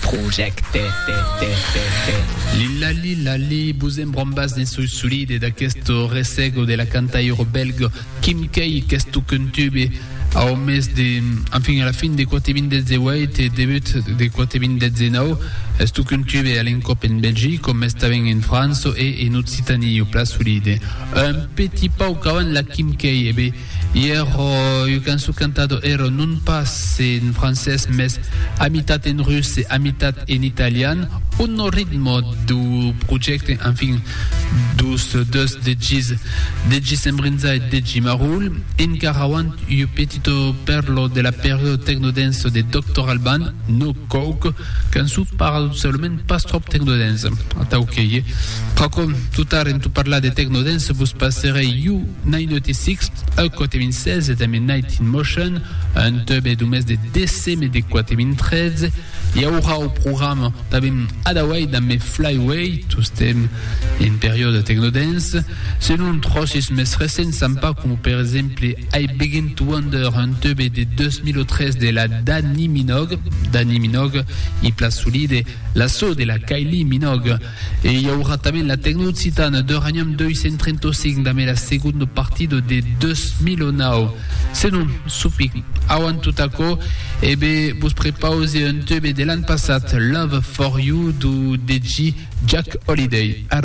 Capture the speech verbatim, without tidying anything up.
Project Lilla lilla li busem brombas ne sui solide da questo resego della cantairo belga Kim K questo contube au mes de enfin à la fin de quatevin dezeuit et début de quatevin dezeunou sto contube all'encop in Belgique comme estaven en France et en Occitanie au place solide un petit pau cavan la Kim K e be hier io canso cantado ero non pas en francès mais amitat en russe et amitat en italien un ritmo du progetto enfin dos dos de Giz de Giz Embrinza et de Gimarul in Carawant io petito perlo de la période technodance de doctor Alban no coke canso parle seulement pas trop technodance ata ok Kako tout à l'heure tu parla de technodance vous passerez U quatre-vingt-seize a quatre-vingt-seize et também Night in Motion un tube du mes de décembre de quatre-vingt-treize il y aura au programme também Adaway dans mes Flyway tout stem en période de technodance selon trois six mes récents sympa comme par exemple I Begin to Wonder un tube de deux mille treize de la Dani Minogue Dani Minogue il place solide l'assaut de la Kylie Minogue et il y aura também la techno occitane de Ranium deux cent trente-cinq dans la seconde partie de deux mille neuf selon Soupik avant tout à coup et bien vous préparez un tube de l'an passé Love for You du D J Jack Holiday.